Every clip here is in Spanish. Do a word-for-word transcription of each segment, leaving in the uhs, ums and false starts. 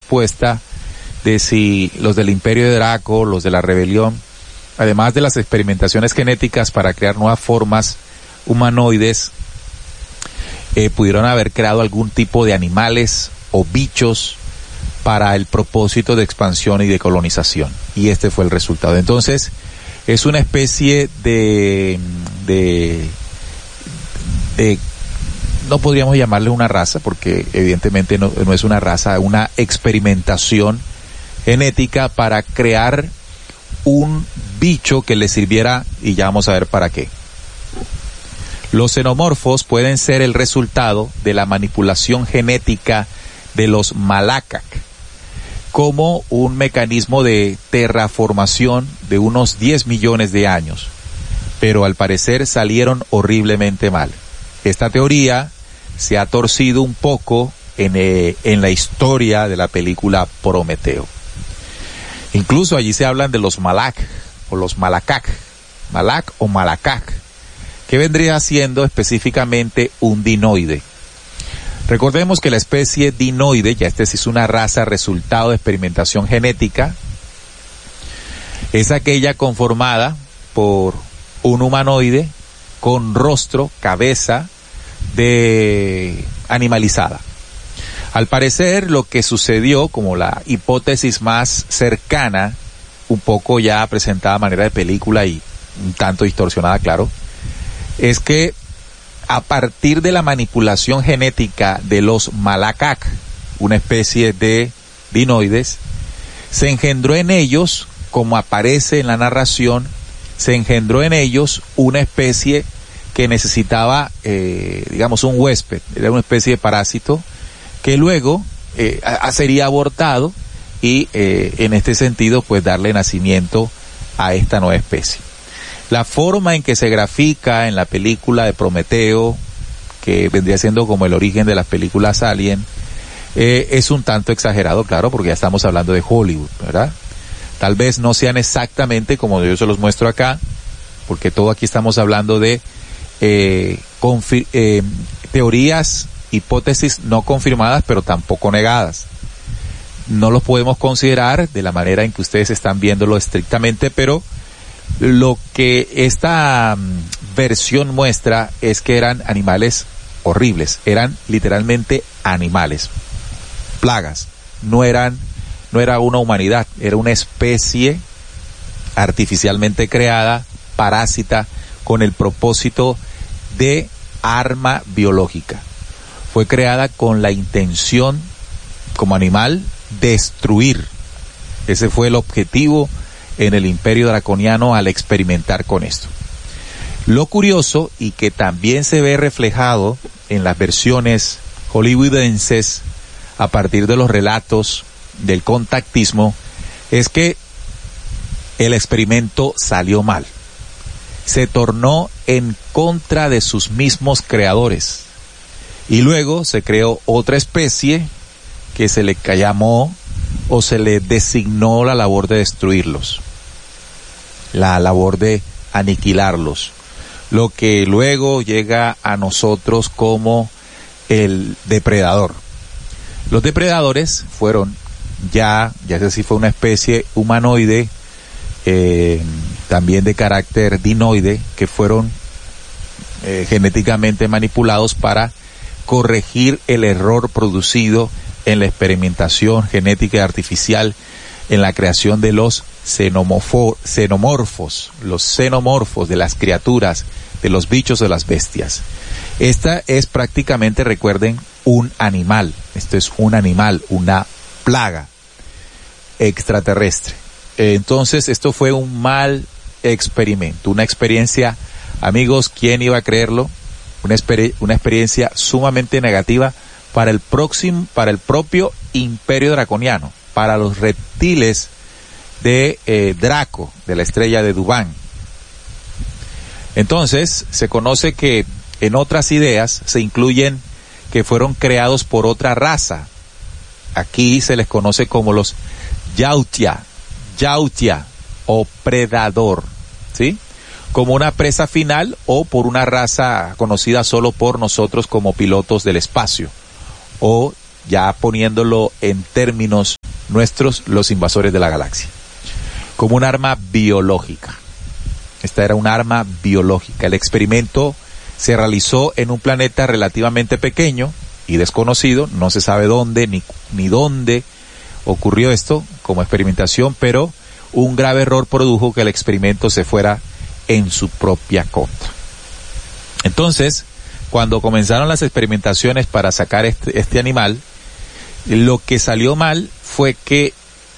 respuesta de si los del Imperio de Draco, los de la Rebelión, además de las experimentaciones genéticas para crear nuevas formas humanoides, eh, pudieron haber creado algún tipo de animales o bichos para el propósito de expansión y de colonización. Y este fue el resultado. Entonces, es una especie de, de, de no podríamos llamarle una raza, porque evidentemente no, no es una raza, una experimentación genética para crear un bicho que le sirviera, y ya vamos a ver para qué. Los xenomorfos pueden ser el resultado de la manipulación genética de los Malakak, como un mecanismo de terraformación de unos diez millones de años, pero al parecer salieron horriblemente mal. Esta teoría se ha torcido un poco en, eh, en la historia de la película Prometeo. Incluso allí se hablan de los Malak o los Malakak, Malak o Malakak, que vendría siendo específicamente un dinoide. Recordemos que la especie dinoide, ya esta es una raza resultado de experimentación genética, es aquella conformada por un humanoide con rostro, cabeza de animalizada. Al parecer, lo que sucedió, como la hipótesis más cercana, un poco ya presentada a manera de película y un tanto distorsionada, claro, es que a partir de la manipulación genética de los Malakak, una especie de dinoides, se engendró en ellos, como aparece en la narración, se engendró en ellos una especie que necesitaba, eh, digamos, un huésped, era una especie de parásito, que luego eh, a, sería abortado y eh, en este sentido pues darle nacimiento a esta nueva especie. La forma en que se grafica en la película de Prometeo, que vendría siendo como el origen de las películas Alien, eh, es un tanto exagerado, claro, porque ya estamos hablando de Hollywood, ¿verdad? Tal vez no sean exactamente como yo se los muestro acá, porque todo aquí estamos hablando de eh, confir- eh, teorías, hipótesis no confirmadas, pero tampoco negadas. No los podemos considerar de la manera en que ustedes están viéndolo estrictamente, pero lo que esta um, versión muestra es que eran animales horribles, eran literalmente animales, plagas, no eran, no era una humanidad, era una especie artificialmente creada, parásita, con el propósito de arma biológica. Fue creada con la intención, como animal, destruir. Ese fue el objetivo en el Imperio Draconiano al experimentar con esto. Lo curioso, y que también se ve reflejado en las versiones hollywoodenses a partir de los relatos del contactismo, es que el experimento salió mal. Se tornó en contra de sus mismos creadores. Y luego se creó otra especie que se le llamó o se le designó la labor de destruirlos, la labor de aniquilarlos, lo que luego llega a nosotros como el depredador. Los depredadores fueron ya, ya sé si fue una especie humanoide, eh, también de carácter dinoide, que fueron eh, genéticamente manipulados para corregir el error producido en la experimentación genética artificial en la creación de los xenomorfos, los xenomorfos de las criaturas, de los bichos, de las bestias. Esta es prácticamente, recuerden, un animal. Esto es un animal, una plaga extraterrestre. Entonces, esto fue un mal experimento, una experiencia, amigos, ¿quién iba a creerlo? Una, exper- una experiencia sumamente negativa para el próximo, para el propio Imperio Draconiano, para los reptiles de eh, Draco, de la estrella de Dubán. Entonces, se conoce que en otras ideas se incluyen que fueron creados por otra raza. Aquí se les conoce como los Yautia, Yautia o predador, ¿sí? Como una presa final o por una raza conocida solo por nosotros como pilotos del espacio o ya poniéndolo en términos nuestros, los invasores de la galaxia, como un arma biológica. Esta era un arma biológica. El experimento se realizó en un planeta relativamente pequeño y desconocido, no se sabe dónde ni, ni dónde ocurrió esto como experimentación, pero un grave error produjo que el experimento se fuera en su propia contra. Entonces, cuando comenzaron las experimentaciones para sacar este, este animal, lo que salió mal fue que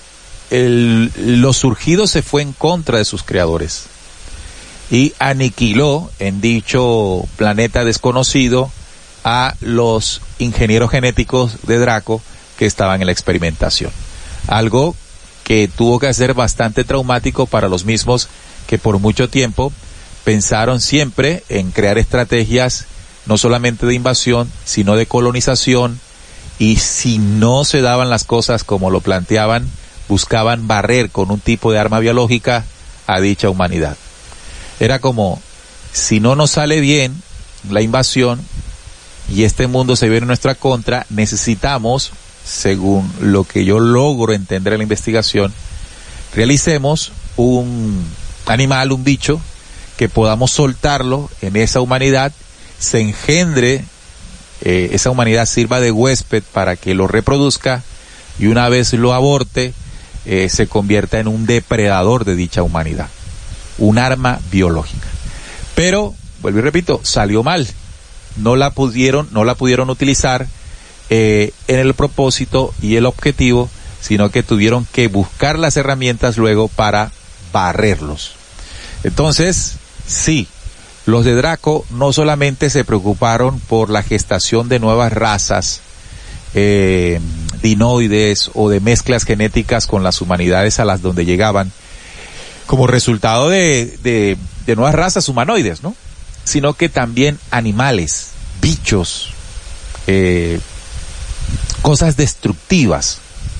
el, lo surgido se fue en contra de sus creadores y aniquiló en dicho planeta desconocido a los ingenieros genéticos de Draco que estaban en la experimentación. Algo que tuvo que ser bastante traumático para los mismos que por mucho tiempo pensaron siempre en crear estrategias no solamente de invasión, sino de colonización, y si no se daban las cosas como lo planteaban, buscaban barrer con un tipo de arma biológica a dicha humanidad. Era como, si no nos sale bien la invasión y este mundo se viene en nuestra contra, necesitamos, según lo que yo logro entender en la investigación, realicemos un animal, un bicho, que podamos soltarlo en esa humanidad, se engendre, eh, esa humanidad sirva de huésped para que lo reproduzca y una vez lo aborte, eh, se convierta en un depredador de dicha humanidad. Un arma biológica. Pero, vuelvo y repito, salió mal. No la pudieron, no la pudieron utilizar eh, en el propósito y el objetivo, sino que tuvieron que buscar las herramientas luego para barrerlos. Entonces, sí, los de Draco no solamente se preocuparon por la gestación de nuevas razas, eh, dinoides o de mezclas genéticas con las humanidades a las donde llegaban, como resultado de, de, de nuevas razas humanoides, ¿no? Sino que también animales, bichos, eh, cosas destructivas.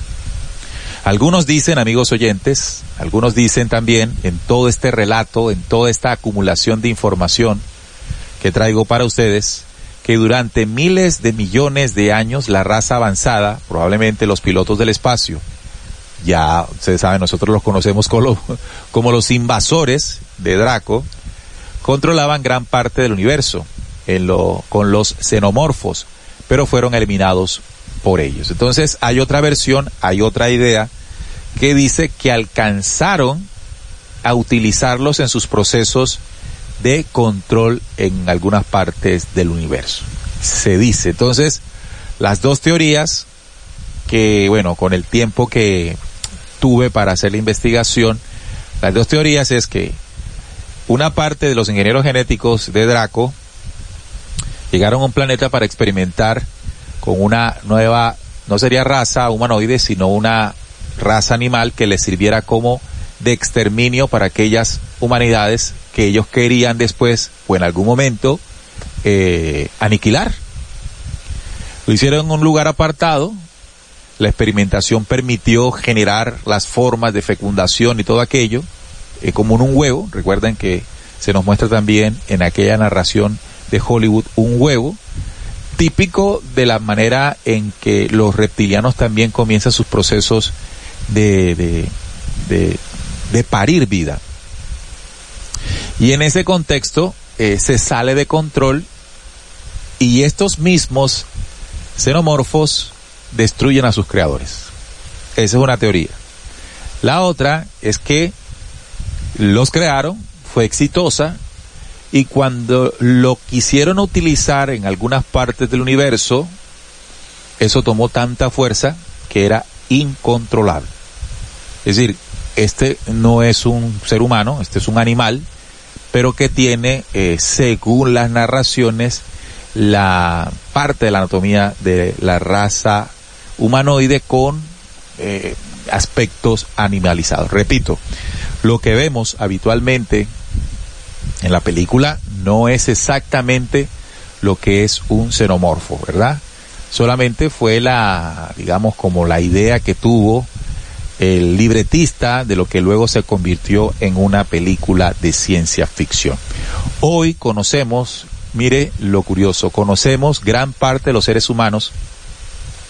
Algunos dicen, amigos oyentes, algunos dicen también en todo este relato, en toda esta acumulación de información que traigo para ustedes, que durante miles de millones de años la raza avanzada, probablemente los pilotos del espacio, ya ustedes saben, nosotros los conocemos como, como los invasores de Draco, controlaban gran parte del universo en lo, con los xenomorfos, pero fueron eliminados por ellos. Entonces hay otra versión, hay otra idea que dice que alcanzaron a utilizarlos en sus procesos de control en algunas partes del universo. Se dice. Entonces, las dos teorías que, bueno, con el tiempo que tuve para hacer la investigación, las dos teorías es que una parte de los ingenieros genéticos de Draco llegaron a un planeta para experimentar con una nueva, no sería raza humanoide, sino una raza animal que les sirviera como de exterminio para aquellas humanidades que ellos querían después o en algún momento eh, aniquilar. Lo hicieron en un lugar apartado. La experimentación permitió generar las formas de fecundación y todo aquello, eh, como en un huevo. Recuerden que se nos muestra también en aquella narración de Hollywood un huevo, típico de la manera en que los reptilianos también comienzan sus procesos de, de, de, de parir vida. Y en ese contexto eh, se sale de control y estos mismos xenomorfos destruyen a sus creadores. Esa es una teoría. La otra es que los crearon, fue exitosa, y cuando lo quisieron utilizar en algunas partes del universo, eso tomó tanta fuerza que era incontrolable. Es decir, este no es un ser humano, este es un animal, pero que tiene, eh, según las narraciones, la parte de la anatomía de la raza humanoide con eh, aspectos animalizados. Repito, lo que vemos habitualmente en la película no es exactamente lo que es un xenomorfo, ¿verdad? Solamente fue la, digamos, como la idea que tuvo el libretista de lo que luego se convirtió en una película de ciencia ficción. Hoy conocemos, mire lo curioso, conocemos gran parte de los seres humanos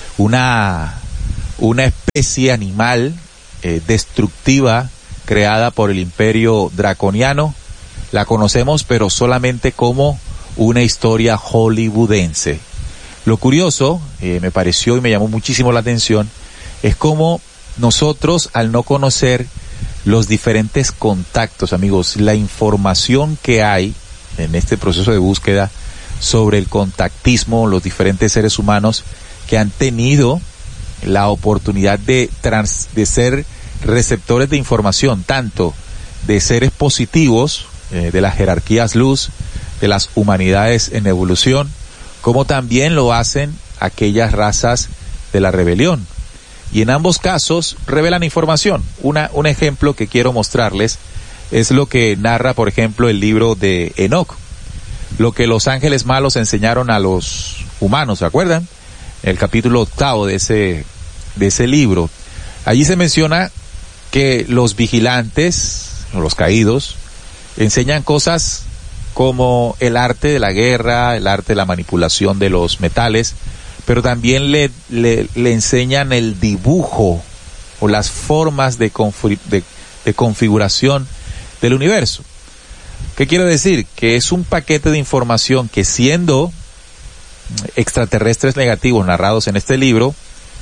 una, una especie animal eh, destructiva creada por el imperio draconiano. La conocemos, pero solamente como una historia hollywoodense. Lo curioso, eh, me pareció y me llamó muchísimo la atención, es cómo nosotros, al no conocer los diferentes contactos, amigos, la información que hay en este proceso de búsqueda sobre el contactismo, los diferentes seres humanos que han tenido la oportunidad de, trans, de ser receptores de información, tanto de seres positivos, eh, de las jerarquías luz, de las humanidades en evolución, como también lo hacen aquellas razas de la rebelión. Y en ambos casos revelan información. Una, un ejemplo que quiero mostrarles es lo que narra, por ejemplo, el libro de Enoc. Lo que los ángeles malos enseñaron a los humanos, ¿se acuerdan? El capítulo octavo de ese, de ese libro. Allí se menciona que los vigilantes, los caídos, enseñan cosas como el arte de la guerra, el arte de la manipulación de los metales, pero también le, le, le enseñan el dibujo o las formas de, de, de configuración del universo. ¿Qué quiere decir? Que es un paquete de información que, siendo extraterrestres negativos narrados en este libro,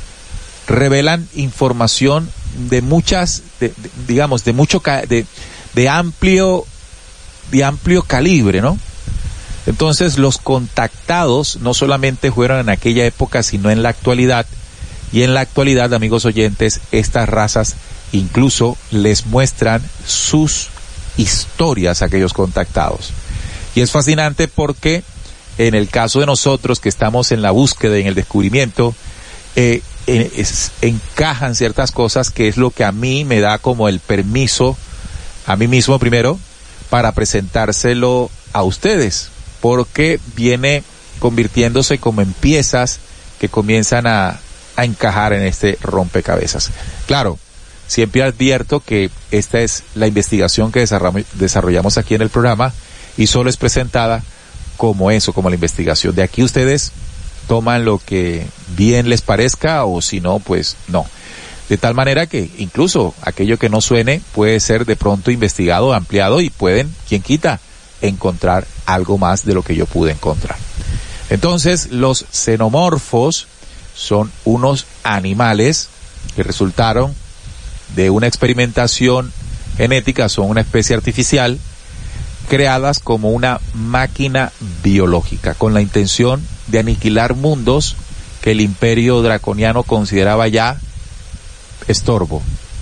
revelan información de muchas, de, de, digamos, de mucho, de, de amplio, de amplio calibre, ¿no? Entonces, los contactados no solamente fueron en aquella época, sino en la actualidad. Y en la actualidad, amigos oyentes, estas razas incluso les muestran sus historias a aquellos contactados. Y es fascinante porque en el caso de nosotros que estamos en la búsqueda y en el descubrimiento, eh, eh, es, encajan ciertas cosas que es lo que a mí me da como el permiso, a mí mismo primero, para presentárselo a ustedes, porque viene convirtiéndose como en piezas que comienzan a, a encajar en este rompecabezas. Claro, siempre advierto que esta es la investigación que desarrollamos aquí en el programa y solo es presentada como eso, como la investigación. De aquí ustedes toman lo que bien les parezca o si no, pues no. De tal manera que incluso aquello que no suene puede ser de pronto investigado, ampliado y pueden, quien quita, encontrar algo más de lo que yo pude encontrar. Entonces, los xenomorfos son unos animales que resultaron de una experimentación genética, son una especie artificial creadas como una máquina biológica con la intención de aniquilar mundos que el imperio draconiano consideraba ya estorbo.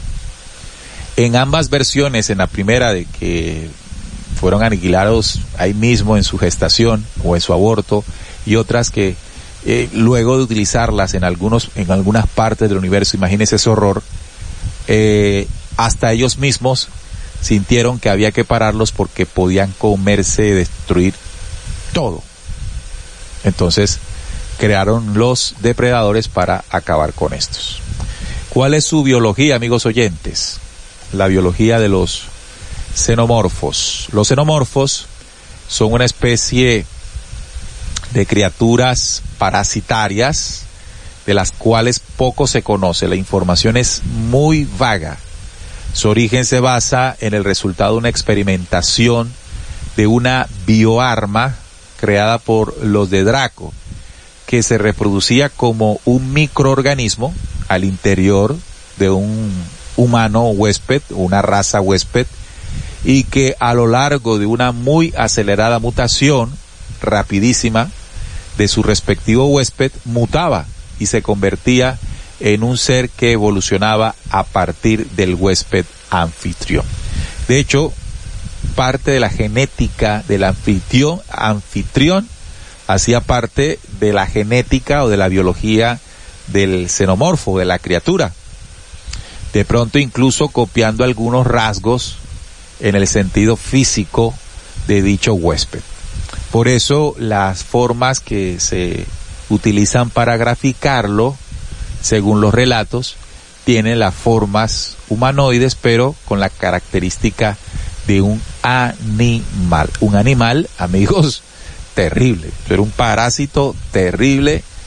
En ambas versiones, en la primera de que fueron aniquilados ahí mismo en su gestación o en su aborto, y otras que eh, luego de utilizarlas en algunos en algunas partes del universo, imagínense ese horror, eh, hasta ellos mismos sintieron que había que pararlos porque podían comerse, destruir todo. Entonces crearon los depredadores para acabar con estos. ¿Cuál es su biología, amigos oyentes? La biología de los xenomorfos. Los xenomorfos son una especie de criaturas parasitarias de las cuales poco se conoce. La información es muy vaga. Su origen se basa en el resultado de una experimentación de una bioarma creada por los de Draco, que se reproducía como un microorganismo al interior de un humano huésped, una raza huésped, y que a lo largo de una muy acelerada mutación, rapidísima, de su respectivo huésped, mutaba y se convertía en un ser que evolucionaba a partir del huésped anfitrión. De hecho, parte de la genética del anfitrión, anfitrión hacía parte de la genética o de la biología del xenomorfo, de la criatura. De pronto incluso copiando algunos rasgos en el sentido físico de dicho huésped. Por eso las formas que se utilizan para graficarlo, según los relatos, tienen las formas humanoides, pero con la característica de un animal. Un animal, amigos, terrible. Era un parásito terrible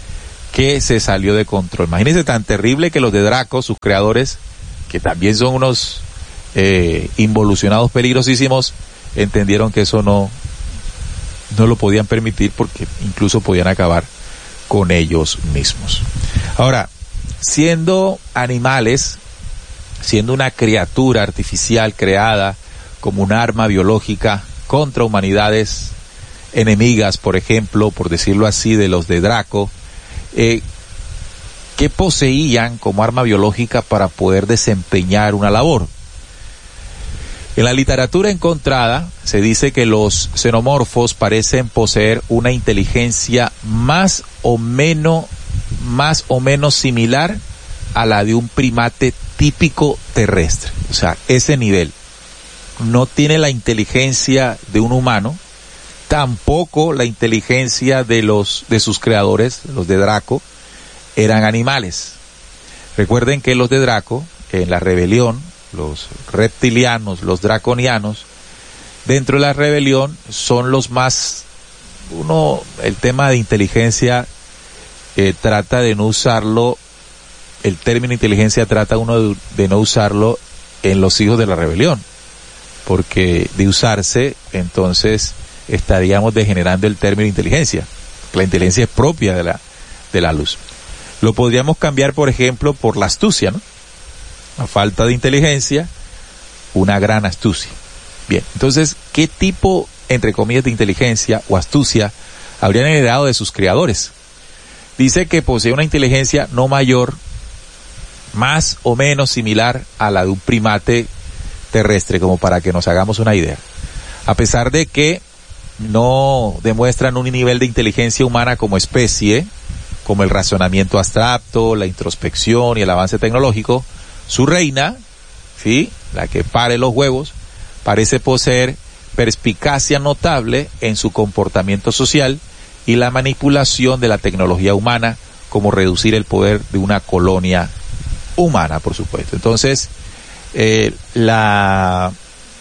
que se salió de control. Imagínense, tan terrible que los de Draco, sus creadores, que también son unos eh, involucionados peligrosísimos, entendieron que eso no, no lo podían permitir porque incluso podían acabar con ellos mismos. Ahora, siendo animales, siendo una criatura artificial creada como un arma biológica contra humanidades enemigas, por ejemplo, por decirlo así, de los de Draco, eh, ¿qué poseían como arma biológica para poder desempeñar una labor? En la literatura encontrada se dice que los xenomorfos parecen poseer una inteligencia más o menos, más o menos similar a la de un primate típico terrestre. O sea, ese nivel. No tiene la inteligencia de un humano, tampoco la inteligencia de los de sus creadores, los de Draco, eran animales. Recuerden que los de Draco, en la rebelión, los reptilianos, los draconianos, dentro de la rebelión son los más, uno, el tema de inteligencia eh, trata de no usarlo, el término inteligencia trata uno de, de no usarlo en los hijos de la rebelión, porque de usarse, entonces estaríamos degenerando el término inteligencia. La inteligencia es propia de la, de la luz. Lo podríamos cambiar, por ejemplo, por la astucia, ¿no? A falta de inteligencia, una gran astucia. Bien, entonces, ¿qué tipo, entre comillas, de inteligencia o astucia habrían heredado de sus creadores? Dice que posee una inteligencia no mayor, más o menos similar a la de un primate terrestre, como para que nos hagamos una idea. A pesar de que no demuestran un nivel de inteligencia humana como especie, como el razonamiento abstracto, la introspección y el avance tecnológico, su reina, ¿sí?, la que pare los huevos, parece poseer perspicacia notable en su comportamiento social y la manipulación de la tecnología humana, como reducir el poder de una colonia humana, por supuesto. Entonces, eh, la,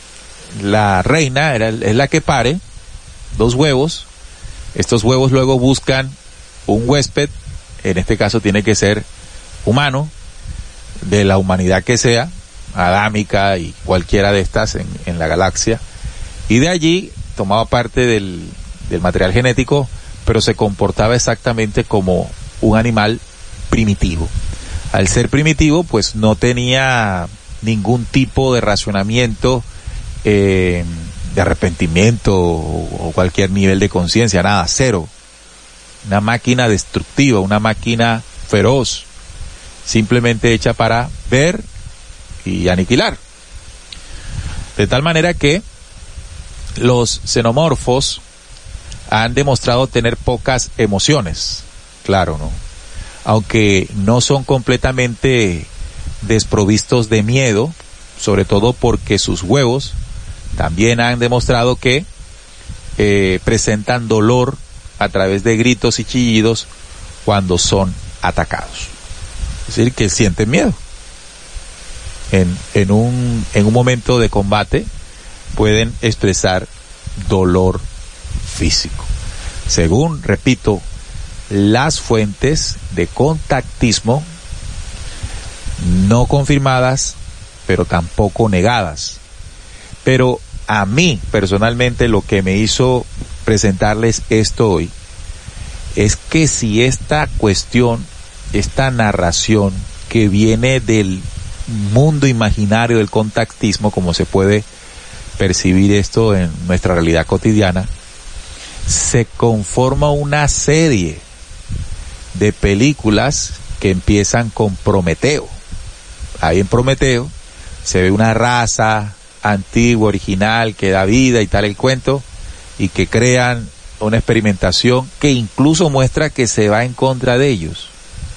la reina era, es la que pare dos huevos. Estos huevos luego buscan un huésped, en este caso tiene que ser humano, de la humanidad que sea, adámica y cualquiera de estas en, en la galaxia, y de allí tomaba parte del, del material genético, pero se comportaba exactamente como un animal primitivo. Al ser primitivo, pues no tenía ningún tipo de razonamiento, eh, de arrepentimiento o, o cualquier nivel de conciencia, nada, cero. Una máquina destructiva, una máquina feroz, simplemente hecha para ver y aniquilar. De tal manera que los xenomorfos han demostrado tener pocas emociones, claro, ¿no? Aunque no son completamente desprovistos de miedo, sobre todo porque sus huevos también han demostrado que eh, presentan dolor a través de gritos y chillidos cuando son atacados. Es decir, que sienten miedo. En, en, un, en un momento de combate pueden expresar dolor físico. Según, repito, las fuentes de contactismo no confirmadas, pero tampoco negadas. Pero a mí, personalmente, lo que me hizo presentarles esto hoy es que si esta cuestión, esta narración que viene del mundo imaginario del contactismo, como se puede percibir esto en nuestra realidad cotidiana, se conforma una serie de películas que empiezan con Prometeo. Ahí en Prometeo se ve una raza antigua, original, que da vida y tal el cuento, y que crean una experimentación que incluso muestra que se va en contra de ellos.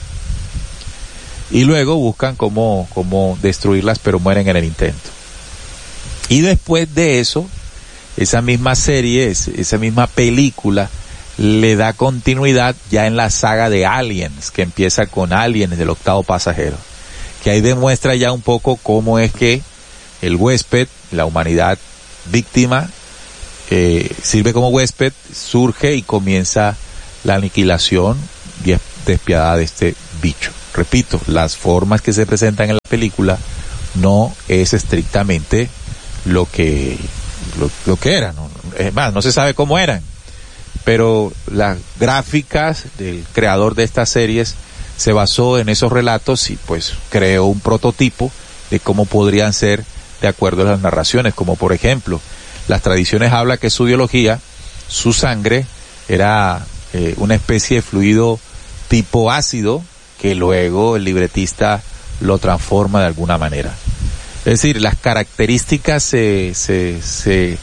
Y luego buscan cómo, cómo destruirlas, pero mueren en el intento. Y después de eso, esa misma serie, esa misma película, le da continuidad ya en la saga de Aliens, que empieza con Aliens del octavo pasajero, que ahí demuestra ya un poco cómo es que el huésped, la humanidad víctima, eh, sirve como huésped, surge y comienza la aniquilación, despiadada de este bicho. Repito, las formas que se presentan en la película no es estrictamente lo que lo, lo que eran, ¿no? Es más, no se sabe cómo eran, pero las gráficas del creador de estas series se basó en esos relatos y pues creó un prototipo de cómo podrían ser de acuerdo a las narraciones, como por ejemplo, las tradiciones hablan que su biología, su sangre, era eh, una especie de fluido tipo ácido que luego el libretista lo transforma de alguna manera. Es decir, las características se, se, se,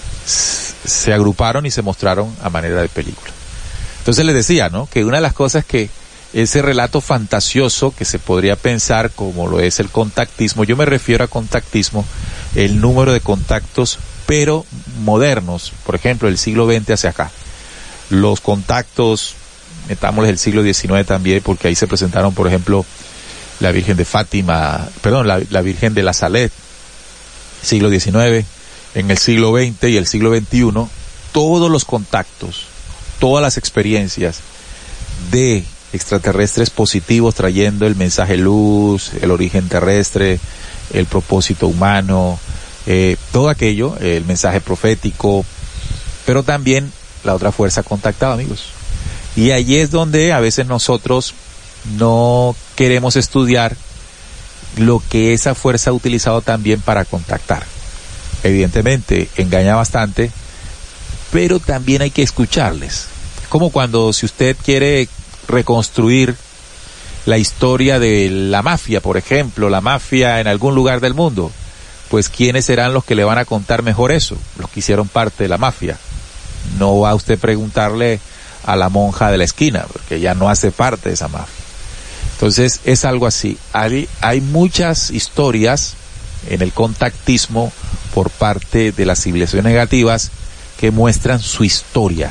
se agruparon y se mostraron a manera de película. Entonces les decía, ¿no?, que una de las cosas que ese relato fantasioso que se podría pensar como lo es el contactismo, yo me refiero a contactismo, el número de contactos, pero modernos, por ejemplo, del siglo veinte hacia acá. Los contactos, metámosles del siglo diecinueve también, porque ahí se presentaron, por ejemplo, la Virgen de Fátima, perdón, la, la Virgen de la Salet, siglo diecinueve, en el siglo veinte y el siglo veintiuno, todos los contactos, todas las experiencias de extraterrestres positivos trayendo el mensaje luz, el origen terrestre, el propósito humano, eh, todo aquello, el mensaje profético, pero también la otra fuerza contactada, amigos. Y allí es donde a veces nosotros no queremos estudiar lo que esa fuerza ha utilizado también para contactar. Evidentemente engaña bastante, pero también hay que escucharles. Como cuando si usted quiere reconstruir la historia de la mafia, por ejemplo, la mafia en algún lugar del mundo, pues ¿quiénes serán los que le van a contar mejor eso? Los que hicieron parte de la mafia. No va a usted preguntarle a la monja de la esquina, porque ya no hace parte de esa mafia. Entonces es algo así. Hay, hay muchas historias en el contactismo por parte de las civilizaciones negativas que muestran su historia.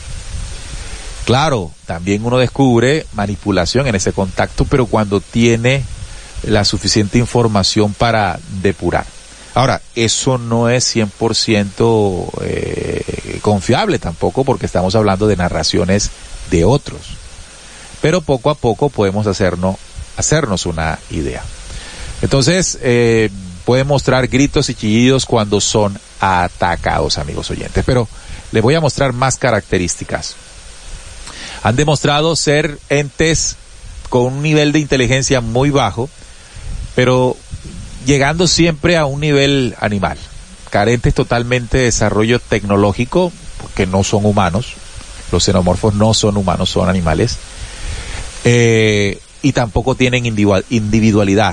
Claro, también uno descubre manipulación en ese contacto, pero cuando tiene la suficiente información para depurar. Ahora, eso no es cien por ciento eh, confiable tampoco, porque estamos hablando de narraciones de otros. Pero poco a poco podemos hacernos, hacernos una idea. Entonces, eh, pueden mostrar gritos y chillidos cuando son atacados, amigos oyentes. Pero les voy a mostrar más características. Han demostrado ser entes con un nivel de inteligencia muy bajo, pero llegando siempre a un nivel animal, carentes totalmente de desarrollo tecnológico, porque no son humanos, los xenomorfos no son humanos, son animales, eh, y tampoco tienen individualidad,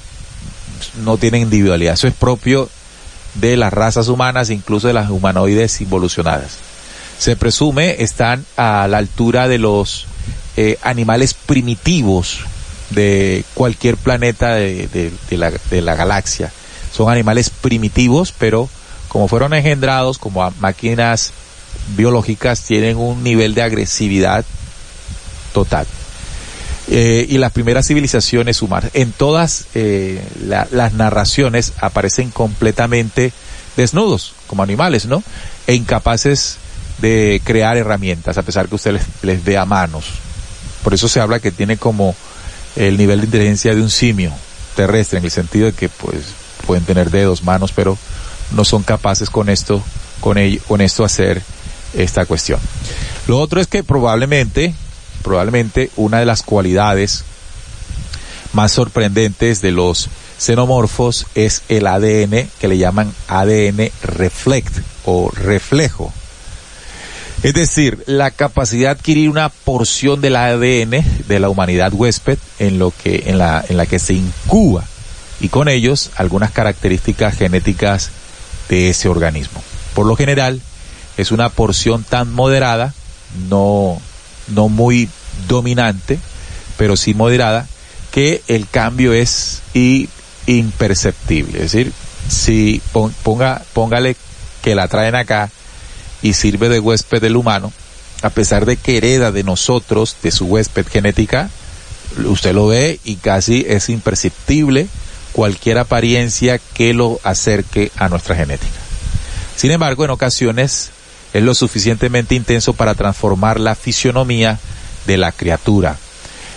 no tienen individualidad, eso es propio de las razas humanas, incluso de las humanoides involucionadas. Se presume están a la altura de los eh, animales primitivos de cualquier planeta de, de, de, la, de la galaxia. Son animales primitivos, pero como fueron engendrados como máquinas biológicas, tienen un nivel de agresividad total. Eh, y las primeras civilizaciones humanas, en todas eh, la, las narraciones aparecen completamente desnudos, como animales, ¿no? E incapaces de crear herramientas, a pesar que usted les, les dé a manos. Por eso se habla que tiene como el nivel de inteligencia de un simio terrestre, en el sentido de que pues pueden tener dedos, manos, pero no son capaces con esto, con ello, con esto hacer esta cuestión. Lo otro es que probablemente, probablemente una de las cualidades más sorprendentes de los xenomorfos es el A D N, que le llaman A D N reflect o reflejo. Es decir, la capacidad de adquirir una porción del A D N de la humanidad huésped en lo que, en la, en la que se incuba, y con ellos algunas características genéticas de ese organismo. Por lo general, es una porción tan moderada, no, no muy dominante, pero sí moderada, que el cambio es i, imperceptible. Es decir, si ponga, póngale que la traen acá y sirve de huésped del humano, a pesar de que hereda de nosotros, de su huésped genética, usted lo ve y casi es imperceptible cualquier apariencia que lo acerque a nuestra genética. Sin embargo, en ocasiones es lo suficientemente intenso para transformar la fisionomía de la criatura.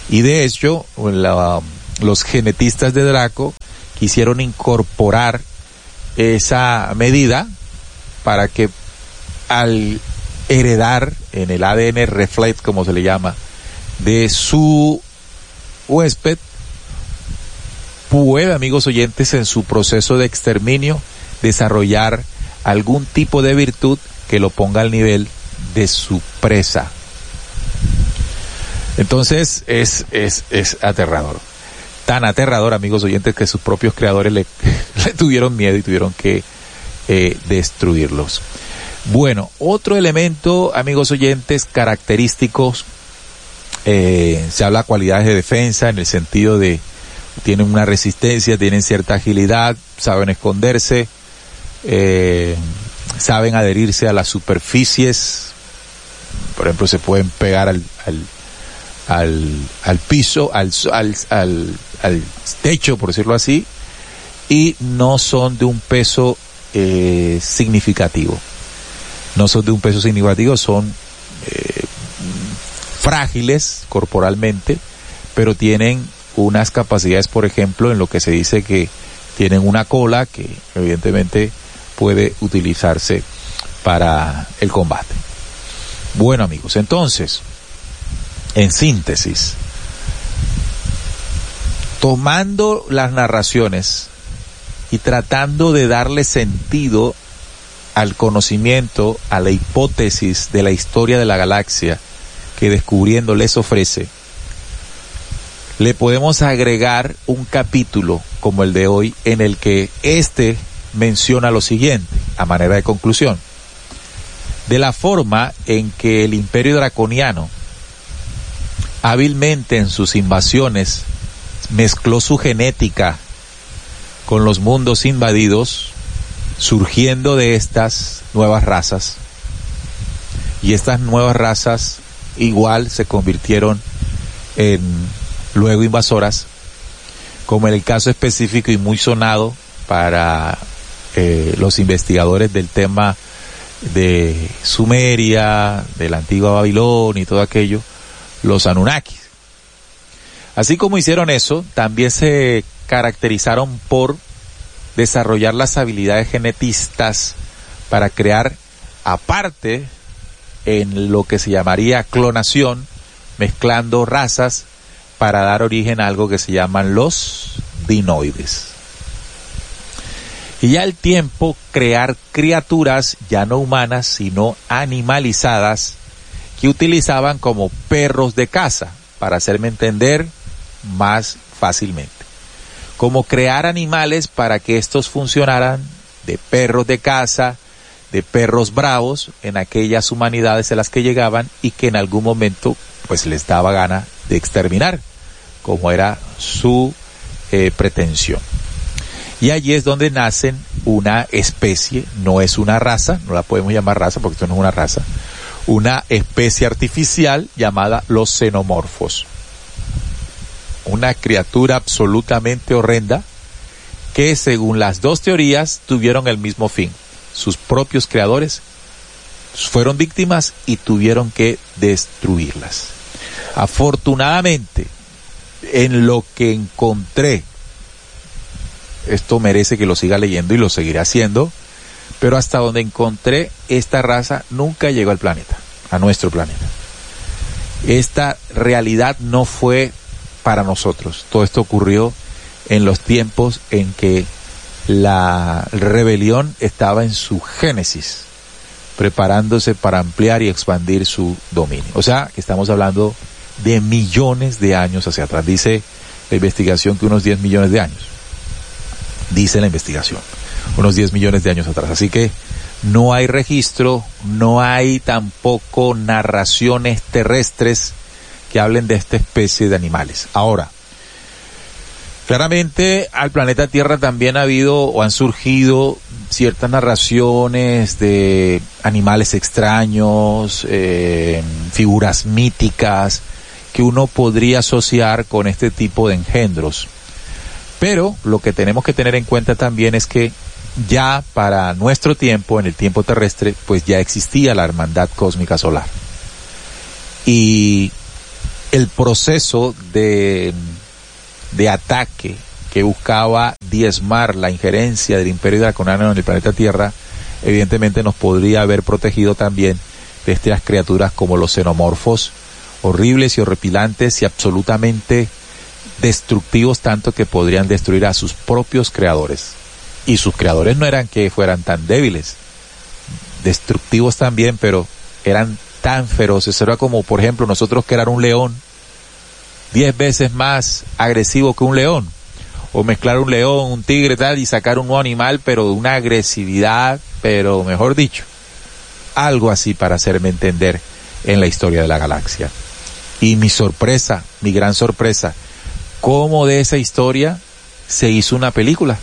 Y de hecho, la, los genetistas de Draco quisieron incorporar esa medida para que al heredar en el A D N reflex, como se le llama, de su huésped, pueda, amigos oyentes, en su proceso de exterminio, desarrollar algún tipo de virtud que lo ponga al nivel de su presa. Entonces es, es, es aterrador. Tan aterrador, amigos oyentes, que sus propios creadores le, le tuvieron miedo y tuvieron que eh, destruirlos. Bueno, otro elemento, amigos oyentes, característicos, eh, se habla de cualidades de defensa en el sentido de tienen una resistencia, tienen cierta agilidad, saben esconderse, eh, saben adherirse a las superficies, por ejemplo, se pueden pegar al, al, al, al piso, al, al, al, al techo, por decirlo así, y no son de un peso eh, significativo. No son de un peso significativo, son eh, frágiles corporalmente, pero tienen unas capacidades, por ejemplo, en lo que se dice que tienen una cola que evidentemente puede utilizarse para el combate. Bueno, amigos, entonces, en síntesis, tomando las narraciones y tratando de darle sentido al conocimiento, a la hipótesis de la historia de la galaxia que Descubriendo les ofrece, le podemos agregar un capítulo como el de hoy en el que éste menciona lo siguiente, a manera de conclusión, de la forma en que el Imperio Draconiano hábilmente en sus invasiones mezcló su genética con los mundos invadidos, surgiendo de estas nuevas razas, y estas nuevas razas igual se convirtieron en luego invasoras, como en el caso específico y muy sonado para eh, los investigadores del tema de Sumeria, de la antigua Babilonia y todo aquello, los Anunnakis. Así como hicieron eso, también se caracterizaron por desarrollar las habilidades genetistas para crear, aparte, en lo que se llamaría clonación, mezclando razas para dar origen a algo que se llaman los dinoides. Y ya al tiempo crear criaturas ya no humanas, sino animalizadas, que utilizaban como perros de caza, para hacerme entender más fácilmente. Como crear animales para que estos funcionaran de perros de caza, de perros bravos en aquellas humanidades a las que llegaban y que en algún momento pues les daba gana de exterminar, como era su eh, pretensión. Y allí es donde nacen una especie, no es una raza, no la podemos llamar raza porque esto no es una raza, una especie artificial llamada los xenomorfos. Una criatura absolutamente horrenda que, según las dos teorías, tuvieron el mismo fin. Sus propios creadores fueron víctimas y tuvieron que destruirlas. Afortunadamente, en lo que encontré, esto merece que lo siga leyendo y lo seguiré haciendo, pero hasta donde encontré, esta raza nunca llegó al planeta, a nuestro planeta. Esta realidad no fue para nosotros. Todo esto ocurrió en los tiempos en que la rebelión estaba en su génesis, preparándose para ampliar y expandir su dominio. O sea, que estamos hablando de millones de años hacia atrás. Dice la investigación que unos diez millones de años. Dice la investigación, unos diez millones de años atrás. Así que no hay registro, no hay tampoco narraciones terrestres que hablen de esta especie de animales. Ahora, claramente al planeta Tierra también ha habido o han surgido ciertas narraciones de animales extraños, eh, figuras míticas que uno podría asociar con este tipo de engendros. Pero lo que tenemos que tener en cuenta también es que ya para nuestro tiempo, en el tiempo terrestre, pues ya existía la Hermandad Cósmica Solar. Y el proceso de, de ataque que buscaba diezmar la injerencia del Imperio Draconiano en el planeta Tierra, evidentemente nos podría haber protegido también de estas criaturas como los xenomorfos, horribles y horripilantes y absolutamente destructivos, tanto que podrían destruir a sus propios creadores. Y sus creadores no eran que fueran tan débiles, destructivos también, pero eran tan feroces. Era como, por ejemplo, nosotros crear un león diez veces más agresivo que un león, o mezclar un león, un tigre, tal, y sacar un nuevo animal, pero de una agresividad, pero mejor dicho, algo así para hacerme entender en la historia de la galaxia. Y mi sorpresa, mi gran sorpresa, cómo de esa historia se hizo una película,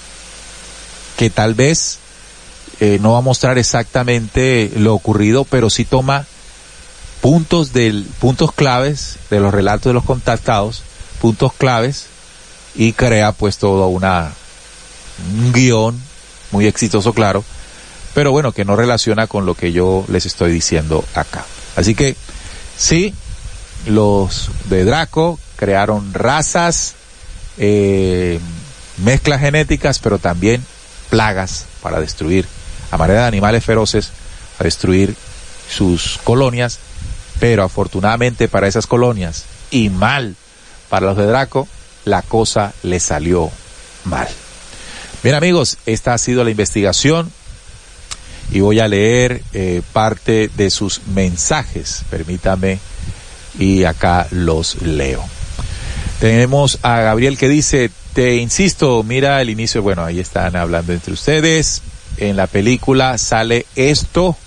que tal vez eh, no va a mostrar exactamente lo ocurrido, pero sí toma puntos del, puntos claves de los relatos de los contactados, puntos claves, y crea pues todo una, un guión muy exitoso, claro, pero bueno, que no relaciona con lo que yo les estoy diciendo acá. Así que sí, los de Draco crearon razas, eh, mezclas genéticas, pero también plagas para destruir, a manera de animales feroces, a destruir sus colonias, pero afortunadamente para esas colonias, y mal para los de Draco, la cosa le salió mal. Bien, amigos, esta ha sido la investigación y voy a leer eh, parte de sus mensajes, permítame, y acá los leo. Tenemos a Gabriel que dice: te insisto, mira el inicio. Bueno, ahí están hablando entre ustedes. En la película sale esto,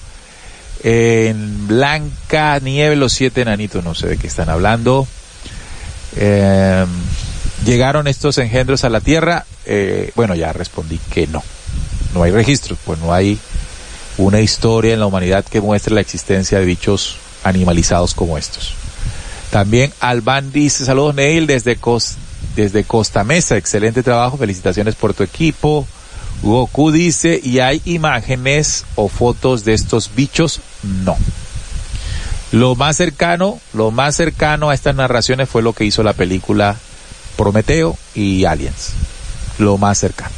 en Blanca Nieve, los siete enanitos, no sé de qué están hablando. Eh, ¿Llegaron estos engendros a la Tierra? Eh, bueno, ya respondí que no. No hay registros, pues no hay una historia en la humanidad que muestre la existencia de bichos animalizados como estos. También Alban dice: saludos Neil desde, Cos, desde Costa Mesa, excelente trabajo, felicitaciones por tu equipo. Goku dice: ¿y hay imágenes o fotos de estos bichos? No. Lo más cercano, lo más cercano a estas narraciones fue lo que hizo la película Prometeo y Aliens. Lo más cercano.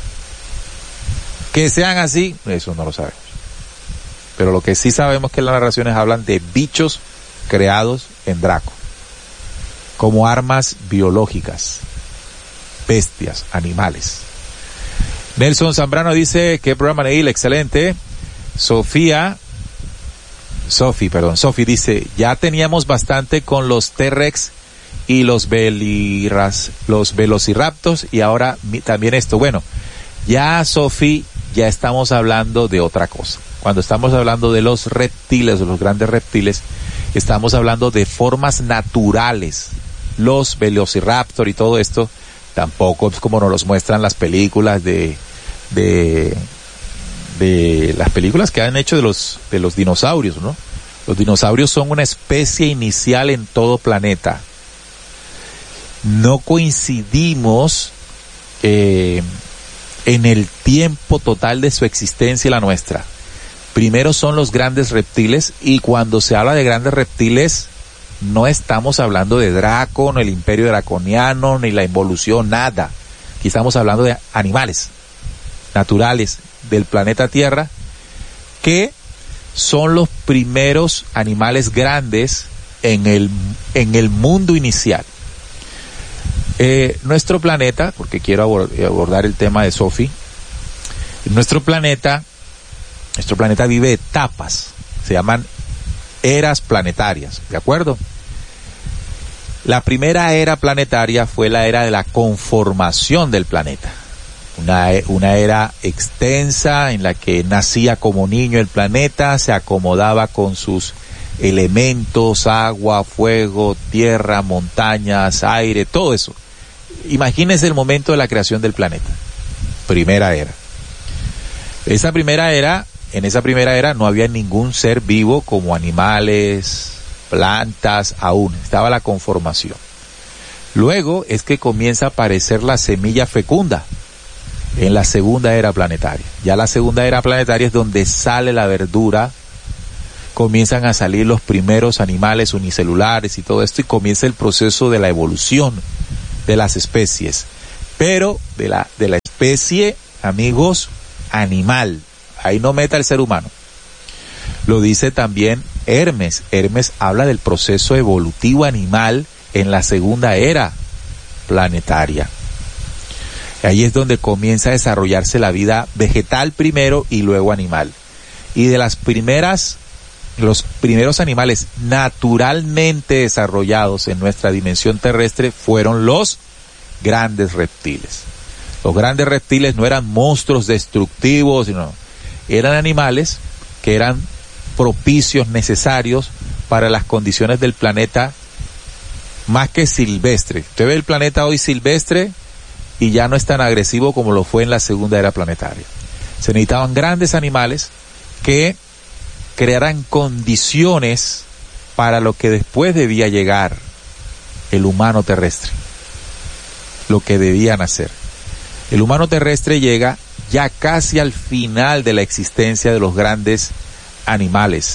Que sean así, eso no lo sabemos. Pero lo que sí sabemos es que las narraciones hablan de bichos creados en Draco, como armas biológicas, bestias, animales. Nelson Zambrano dice: ¿qué programa, Neil? Excelente. Sofía, Sofi, perdón, Sofi dice: ya teníamos bastante con los T-Rex y los Veliras, los Velociraptors, y ahora mi, también esto. Bueno, ya, Sofi, ya estamos hablando de otra cosa. Cuando estamos hablando de los reptiles, de los grandes reptiles, estamos hablando de formas naturales. Los Velociraptor y todo esto tampoco es como nos los muestran las películas de de de las películas que han hecho de los de los dinosaurios, ¿no? Los dinosaurios son una especie inicial en todo planeta. No coincidimos eh, en el tiempo total de su existencia y la nuestra. Primero son los grandes reptiles, y cuando se habla de grandes reptiles no estamos hablando de Draco, ni el Imperio Draconiano, ni la involución, nada. Aquí estamos hablando de animales naturales del planeta Tierra, que son los primeros animales grandes en el, en el mundo inicial. Eh, nuestro planeta, porque quiero abordar el tema de Sophie, nuestro planeta, nuestro planeta vive etapas, se llaman eras planetarias, ¿de acuerdo? La primera era planetaria fue la era de la conformación del planeta. Una, una era extensa en la que nacía como niño el planeta, se acomodaba con sus elementos, agua, fuego, tierra, montañas, aire, todo eso. Imagínense el momento de la creación del planeta. Primera era. Esa primera era, en esa primera era no había ningún ser vivo como animales, plantas, aún. Estaba la conformación. Luego es que comienza a aparecer la semilla fecunda en la segunda era planetaria. Ya la segunda era planetaria es donde sale la verdura comienzan a salir los primeros animales unicelulares y todo esto, y comienza el proceso de la evolución de las especies, pero de la, de la especie, amigos, animal. Ahí no meta el ser humano. Lo dice también Hermes. Hermes habla del proceso evolutivo animal en la segunda era planetaria. Ahí es donde comienza a desarrollarse la vida vegetal primero y luego animal. Y de las primeras, los primeros animales naturalmente desarrollados en nuestra dimensión terrestre fueron los grandes reptiles. Los grandes reptiles no eran monstruos destructivos, sino eran animales que eran propicios, necesarios para las condiciones del planeta más que silvestre. Usted ve el planeta hoy silvestre y ya no es tan agresivo como lo fue en la segunda era planetaria. Se necesitaban grandes animales que crearan condiciones para lo que después debía llegar el humano terrestre, lo que debían hacer. El humano terrestre llega ya casi al final de la existencia de los grandes animales,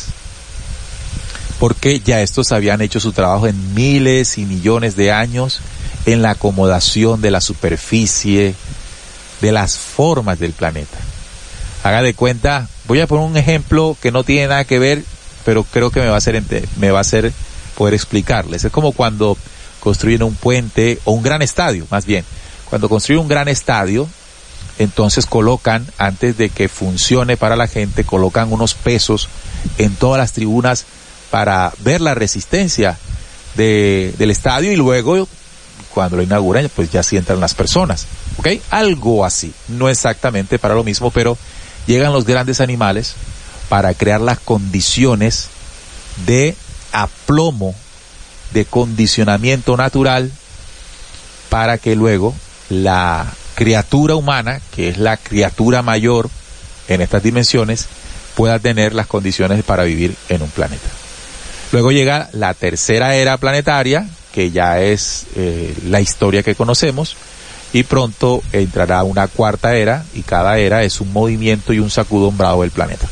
porque ya estos habían hecho su trabajo en miles y millones de años en la acomodación de la superficie, de las formas del planeta. Haga de cuenta, voy a poner un ejemplo que no tiene nada que ver, pero creo que me va a hacer, me va a hacer poder explicarles. Es como cuando construyen un puente o un gran estadio, más bien. Cuando construyen un gran estadio, entonces colocan, antes de que funcione para la gente, colocan unos pesos en todas las tribunas para ver la resistencia de, del estadio, y luego, cuando lo inauguran, pues ya sí entran las personas, ¿ok? Algo así, no exactamente para lo mismo, pero llegan los grandes animales para crear las condiciones de aplomo, de condicionamiento natural, para que luego la criatura humana, que es la criatura mayor en estas dimensiones, pueda tener las condiciones para vivir en un planeta. Luego llega la tercera era planetaria, que ya es eh, la historia que conocemos, y pronto entrará una cuarta era, y cada era es un movimiento y un sacudón bravo del planeta,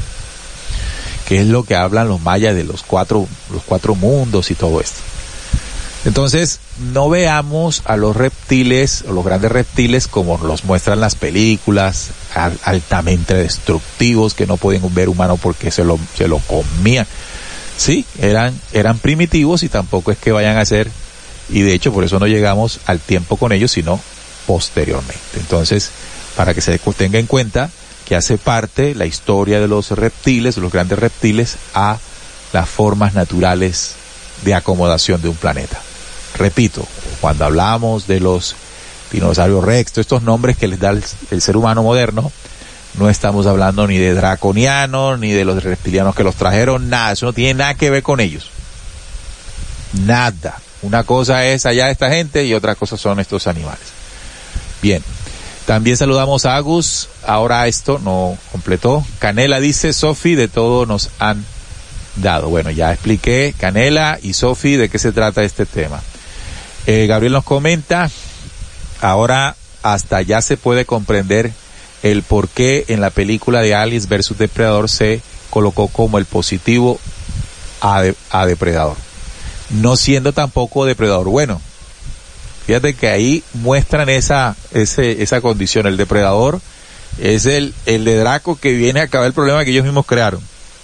que es lo que hablan los mayas de los cuatro, los cuatro mundos y todo esto. Entonces, no veamos a los reptiles, o los grandes reptiles, como los muestran las películas, altamente destructivos, que no pueden ver humano porque se lo, se lo comían. Sí, eran, eran primitivos, y tampoco es que vayan a ser, y de hecho por eso no llegamos al tiempo con ellos, sino posteriormente. Entonces, para que se tenga en cuenta que hace parte la historia de los reptiles, de los grandes reptiles, a las formas naturales de acomodación de un planeta. Repito, cuando hablamos de los dinosaurios rex, estos nombres que les da el, el ser humano moderno, no estamos hablando ni de draconianos, ni de los reptilianos que los trajeron, nada, eso no tiene nada que ver con ellos. Nada. Una cosa es allá esta gente y otra cosa son estos animales. Bien. También saludamos a Agus. Ahora esto no completó. Canela dice, Sofi, de todo nos han dado. Bueno, ya expliqué, Canela y Sofi, de qué se trata este tema. Eh, Gabriel nos comenta, ahora hasta ya se puede comprender el por qué en la película de Aliens versus Depredador se colocó como el positivo a, de, a Depredador, no siendo tampoco Depredador bueno. Fíjate que ahí muestran esa, ese, esa condición. El Depredador es el, el de Draco, que viene a acabar el problema que ellos mismos crearon.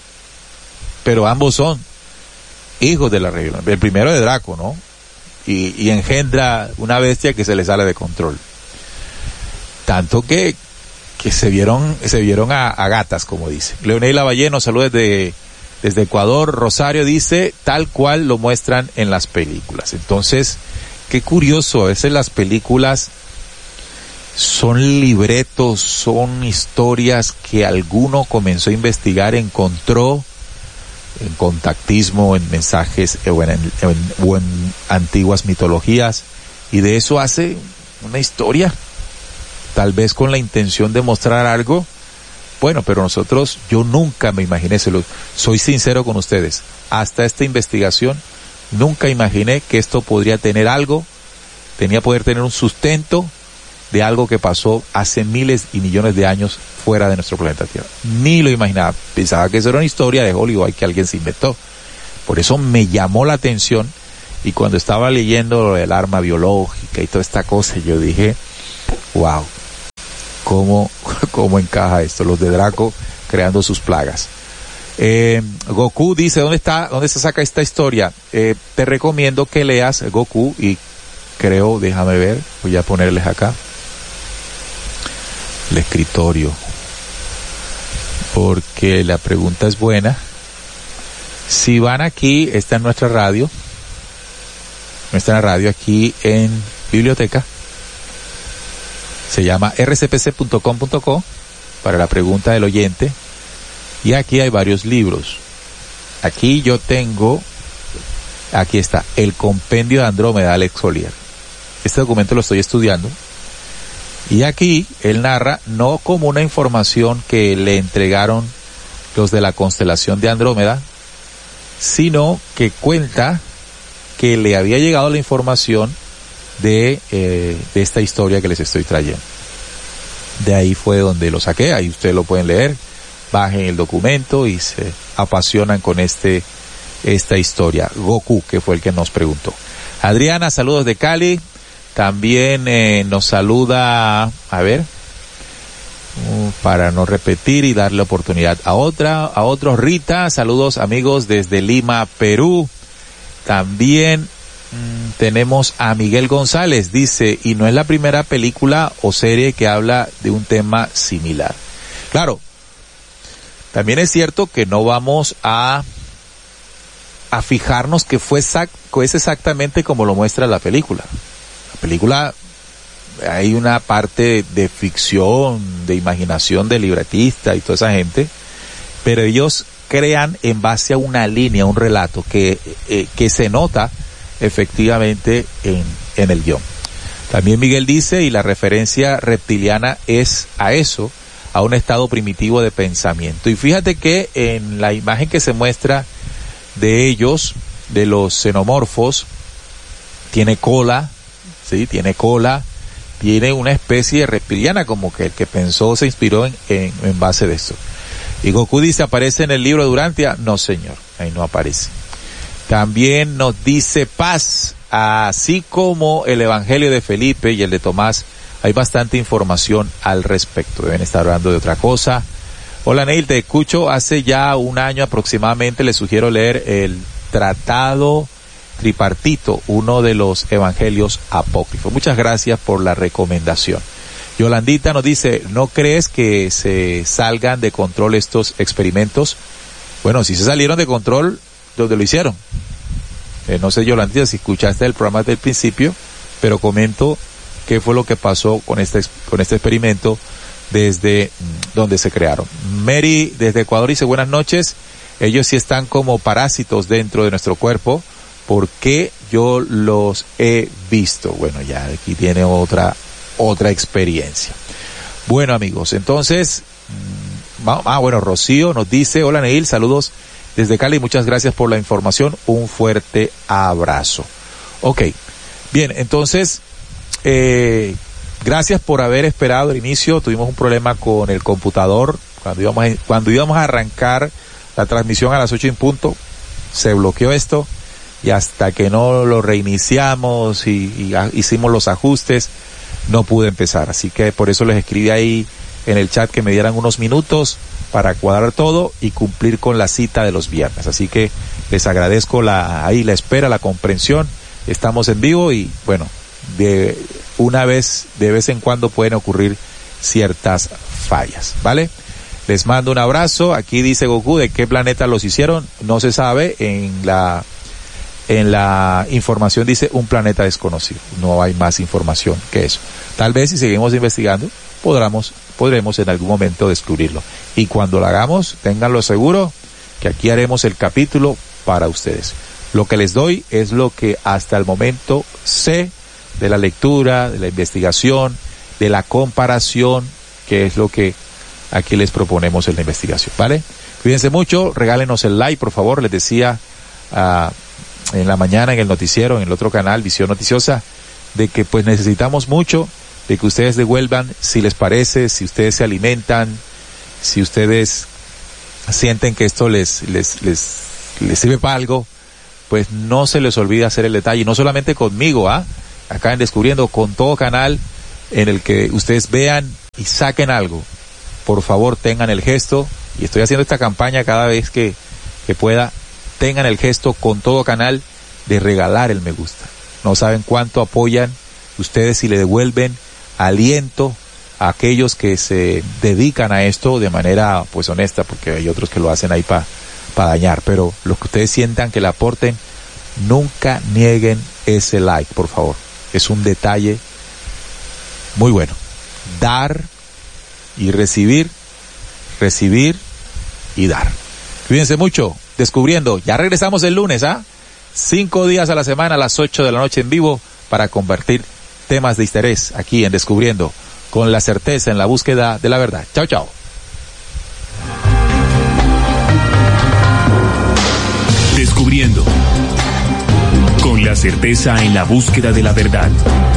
Pero ambos son hijos de la rebelión. El primero de Draco, ¿no? Y, y engendra una bestia que se le sale de control. Tanto que, que se vieron, se vieron a, a gatas, como dice. Leonel Lavallé nos saluda desde, desde Ecuador. Rosario dice, tal cual lo muestran en las películas. Entonces, qué curioso, a veces las películas son libretos, son historias que alguno comenzó a investigar, encontró en contactismo, en mensajes o en, en, o en antiguas mitologías, y de eso hace una historia, tal vez con la intención de mostrar algo. Bueno, pero nosotros, yo nunca me imaginé, se lo, soy sincero con ustedes, hasta esta investigación nunca imaginé que esto podría tener algo, tenía poder tener un sustento de algo que pasó hace miles y millones de años fuera de nuestro planeta Tierra. Ni lo imaginaba. Pensaba que eso era una historia de Hollywood que alguien se inventó. Por eso me llamó la atención, y cuando estaba leyendo el arma biológica y toda esta cosa, yo dije, wow, ¿cómo, cómo encaja esto? Los de Draco creando sus plagas. Eh, Goku dice, ¿dónde está, dónde se saca esta historia? Eh, te recomiendo que leas Goku, y creo, déjame ver, voy a ponerles acá el escritorio, porque la pregunta es buena. Si van aquí, está en nuestra radio, nuestra radio aquí en biblioteca, se llama r c p c punto com punto co, para la pregunta del oyente, y aquí hay varios libros. Aquí yo tengo, aquí está, el compendio de Andrómeda, Alex Collier. Este documento lo estoy estudiando, y aquí él narra no como una información que le entregaron los de la constelación de Andrómeda, sino que cuenta que le había llegado la información de, eh, de esta historia que les estoy trayendo. De ahí fue donde lo saqué, ahí ustedes lo pueden leer, bajen el documento y se apasionan con este esta historia. Goku, que fue el que nos preguntó. Adriana, saludos de Cali. También eh, nos saluda, a ver, uh, para no repetir y darle oportunidad a otra, a otros. Rita, saludos amigos desde Lima, Perú. También mmm, tenemos a Miguel González, dice, y no es la primera película o serie que habla de un tema similar. Claro, también es cierto que no vamos a a fijarnos que fue exact, es exactamente como lo muestra la película. La película, hay una parte de ficción, de imaginación del libretista y toda esa gente, pero ellos crean en base a una línea, un relato que, eh, que se nota efectivamente en, en el guión. También Miguel dice, y la referencia reptiliana es a eso, a un estado primitivo de pensamiento. Y fíjate que en la imagen que se muestra de ellos, de los xenomorfos, tiene cola, sí, tiene cola, tiene una especie de reptiliana, como que el que pensó se inspiró en, en, en base de esto. Y Goku dice, ¿aparece en el libro de Durantia? No, señor, ahí no aparece. También nos dice Paz, así como el Evangelio de Felipe y el de Tomás, hay bastante información al respecto. Deben estar hablando de otra cosa. Hola Neil, te escucho hace ya un año aproximadamente. Les sugiero leer el Tratado Tripartito, uno de los Evangelios apócrifos. Muchas gracias por la recomendación. Yolandita nos dice, ¿no crees que se salgan de control estos experimentos? Bueno, si se salieron de control, ¿dónde lo hicieron? Eh, no sé, Yolandita, si escuchaste el programa desde el principio, pero comento qué fue lo que pasó con este, con este experimento desde donde se crearon. Mary desde Ecuador dice, buenas noches, ellos sí están como parásitos dentro de nuestro cuerpo, porque yo los he visto. Bueno, ya aquí tiene otra otra experiencia. Bueno amigos, entonces, ah bueno, Rocío nos dice, hola Neil, saludos desde Cali, muchas gracias por la información, un fuerte abrazo. Ok, bien, entonces, eh, gracias por haber esperado el inicio. Tuvimos un problema con el computador cuando íbamos a, cuando íbamos a arrancar la transmisión a las ocho en punto, se bloqueó esto, y hasta que no lo reiniciamos y, y a, hicimos los ajustes, no pude empezar. Así que por eso les escribí ahí en el chat que me dieran unos minutos para cuadrar todo y cumplir con la cita de los viernes. Así que les agradezco la ahí la espera, la comprensión. Estamos en vivo y bueno, de una vez, de vez en cuando pueden ocurrir ciertas fallas, ¿vale? Les mando un abrazo. Aquí dice Goku, ¿de qué planeta los hicieron? No se sabe. En la en la información dice un planeta desconocido. No hay más información que eso. Tal vez si seguimos investigando, podremos, podremos en algún momento descubrirlo. Y cuando lo hagamos, ténganlo seguro que aquí haremos el capítulo para ustedes. Lo que les doy es lo que hasta el momento sé de la lectura, de la investigación, de la comparación, que es lo que aquí les proponemos en la investigación, ¿vale? Cuídense mucho, regálenos el like, por favor. Les decía uh, en la mañana en el noticiero, en el otro canal, Visión Noticiosa, de que pues necesitamos mucho de que ustedes devuelvan si les parece, si ustedes se alimentan, si ustedes sienten que esto les, les, les, les sirve para algo, pues no se les olvide hacer el detalle, no solamente conmigo, ¿ah? Acá en Descubriendo, con todo canal en el que ustedes vean y saquen algo. Por favor, tengan el gesto, y estoy haciendo esta campaña cada vez que, que pueda, tengan el gesto con todo canal de regalar el me gusta. No saben cuánto apoyan ustedes si le devuelven aliento a aquellos que se dedican a esto de manera pues honesta, porque hay otros que lo hacen ahí para pa dañar, pero los que ustedes sientan que le aporten, nunca nieguen ese like, por favor. Es un detalle muy bueno. Dar y recibir, recibir y dar. Cuídense mucho, Descubriendo. Ya regresamos el lunes, ¿ah? Cinco días a la semana a las ocho de la noche en vivo para compartir temas de interés aquí en Descubriendo, con la certeza en la búsqueda de la verdad. Chao, chao. Descubriendo, con la certeza en la búsqueda de la verdad.